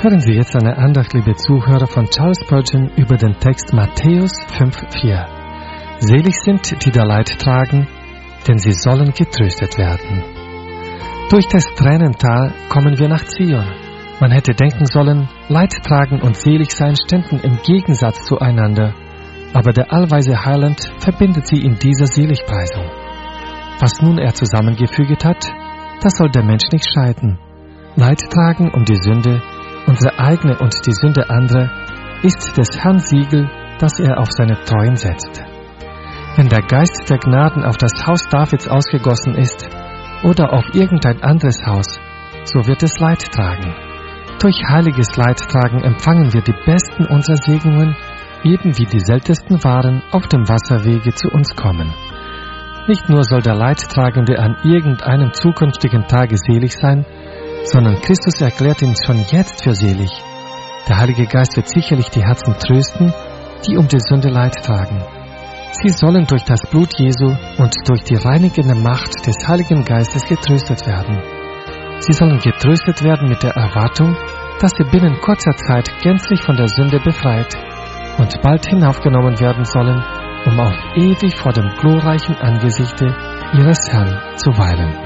Hören Sie jetzt eine Andacht, liebe Zuhörer, von Charles Spurgeon über den Text Matthäus 5,4. Selig sind, die da Leid tragen, denn sie sollen getröstet werden. Durch das Tränental kommen wir nach Zion. Man hätte denken sollen, Leid tragen und selig sein ständen im Gegensatz zueinander, aber der allweise Heiland verbindet sie in dieser Seligpreisung. Was nun er zusammengefügt hat, das soll der Mensch nicht scheiden. Leid tragen um die Sünde, unsere eigene und die Sünde anderer, ist des Herrn Siegel, das er auf seine Treuen setzt. Wenn der Geist der Gnaden auf das Haus Davids ausgegossen ist oder auf irgendein anderes Haus, so wird es Leid tragen. Durch heiliges Leidtragen empfangen wir die besten unserer Segnungen, eben wie die seltensten Waren auf dem Wasserwege zu uns kommen. Nicht nur soll der Leidtragende an irgendeinem zukünftigen Tage selig sein, sondern Christus erklärt ihn schon jetzt für selig. Der Heilige Geist wird sicherlich die Herzen trösten, die um die Sünde Leid tragen. Sie sollen durch das Blut Jesu und durch die reinigende Macht des Heiligen Geistes getröstet werden. Sie sollen getröstet werden mit der Erwartung, dass sie binnen kurzer Zeit gänzlich von der Sünde befreit und bald hinaufgenommen werden sollen, um auf ewig vor dem glorreichen Angesichte ihres Herrn zu weilen.